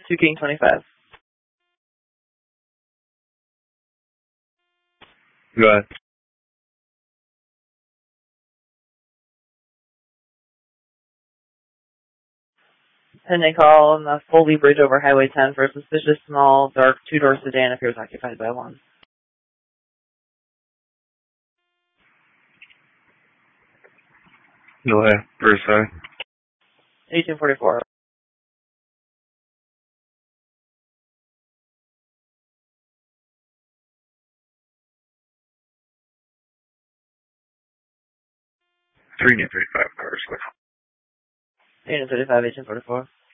2 King 25. Go ahead. Pending call on the Foley Bridge over Highway 10 for a suspicious small, dark, two-door sedan appears occupied by one. Go ahead. Verify. 1844. Three new 35 cars. 1835, 1844.